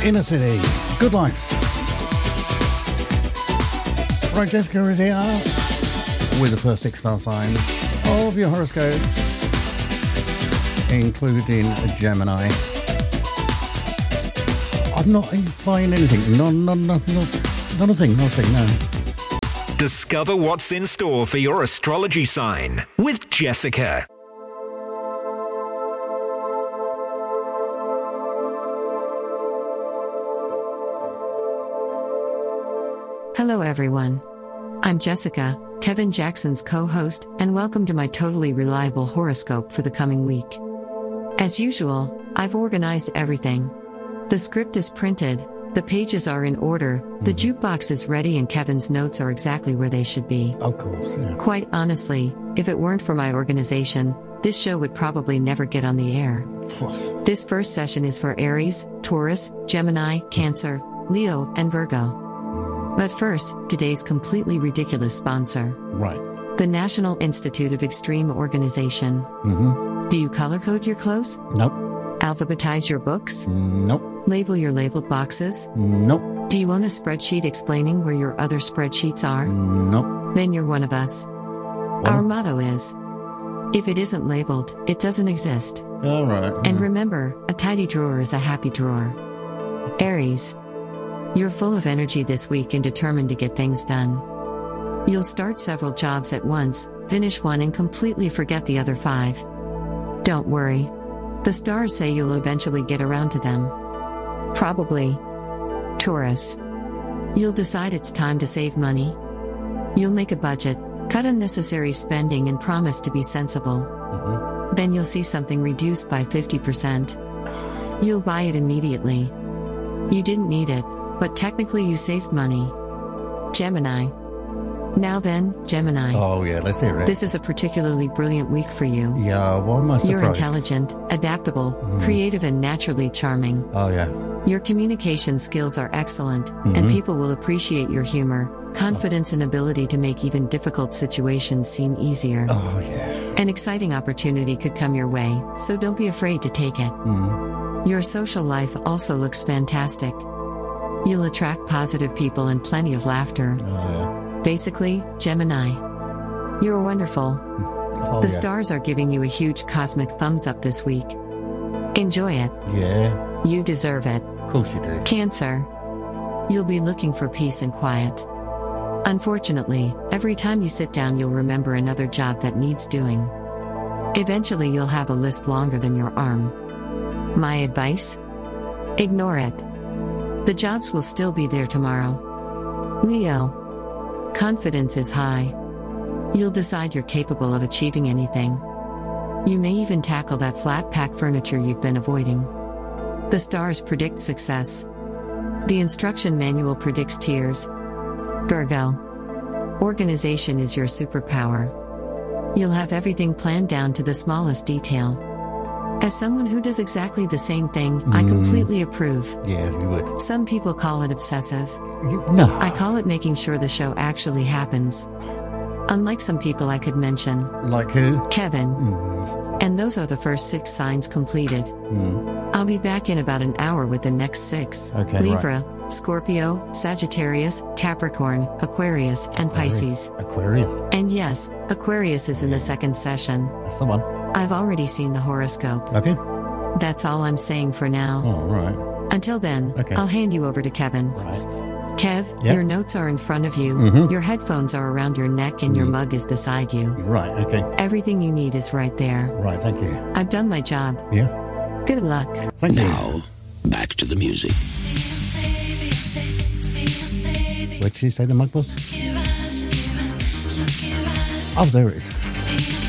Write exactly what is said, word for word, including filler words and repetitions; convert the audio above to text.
Inner City, Good Life. Right, Jessica is here with the first six star signs of your horoscopes, including Gemini. I'm not implying anything. No, no, no, no, not a thing, not a thing, no. Discover what's in store for your astrology sign with Jessica. Hello everyone. I'm Jessica, Kevin Jackson's co-host, and welcome to my totally reliable horoscope for the coming week. As usual, I've organized everything. The script is printed, the pages are in order, the jukebox is ready, and Kevin's notes are exactly where they should be. Of course, yeah. Quite honestly, if it weren't for my organization, this show would probably never get on the air. This first session is for Aries, Taurus, Gemini, Cancer, Leo, and Virgo. But first, today's completely ridiculous sponsor. Right. The National Institute of Extreme Organization. Mm-hmm. Do you color code your clothes? Nope. Alphabetize your books? Nope. Label your labeled boxes? Nope. Do you own a spreadsheet explaining where your other spreadsheets are? Nope. Then you're one of us. What? Our motto is, if it isn't labeled, it doesn't exist. All right. And remember, a tidy drawer is a happy drawer. Aries. You're full of energy this week and determined to get things done. You'll start several jobs at once, finish one and completely forget the other five. Don't worry. The stars say you'll eventually get around to them. Probably. Taurus. You'll decide it's time to save money. You'll make a budget, cut unnecessary spending and promise to be sensible. Mm-hmm. Then you'll see something reduced by fifty percent. You'll buy it immediately. You didn't need it, but technically you saved money. Gemini. Now then, Gemini. Oh yeah, let's hear it. This is a particularly brilliant week for you. Yeah, why am I surprised? You're intelligent, adaptable, mm. creative and naturally charming. Oh yeah. Your communication skills are excellent, mm-hmm. and people will appreciate your humor, confidence and ability to make even difficult situations seem easier. Oh yeah. An exciting opportunity could come your way, so don't be afraid to take it. Mm. Your social life also looks fantastic. You'll attract positive people and plenty of laughter. Oh yeah. Basically, Gemini. You're wonderful. Oh, the yeah. stars are giving you a huge cosmic thumbs up this week. Enjoy it. Yeah. You deserve it. Of course you do. Cancer. You'll be looking for peace and quiet. Unfortunately, every time you sit down you'll remember another job that needs doing. Eventually you'll have a list longer than your arm. My advice? Ignore it. The jobs will still be there tomorrow. Leo. Confidence is high. You'll decide you're capable of achieving anything. You may even tackle that flat pack furniture you've been avoiding. The stars predict success. The instruction manual predicts tears. Virgo. Organization is your superpower. You'll have everything planned down to the smallest detail. As someone who does exactly the same thing, mm. I completely approve. Yeah, you would. Some people call it obsessive. You, no. I call it making sure the show actually happens. Unlike some people I could mention. Like who? Kevin. Mm. And those are the first six signs completed. Mm. I'll be back in about an hour with the next six. Okay, Libra, right. Scorpio, Sagittarius, Capricorn, Aquarius, and Aquarius. Pisces. Aquarius. And yes, Aquarius is in the second session. That's the one. I've already seen the horoscope. Have you? That's all I'm saying for now. Oh, right. Until then, okay. I'll hand you over to Kevin. Right. Kev, yep. your notes are in front of you, mm-hmm. your headphones are around your neck, and your mm. mug is beside you. Right, okay. Everything you need is right there. Right, thank you. I've done my job. Yeah. Good luck. Thank now, you. Back to the music. Where did she say the mug was? Oh, there it is.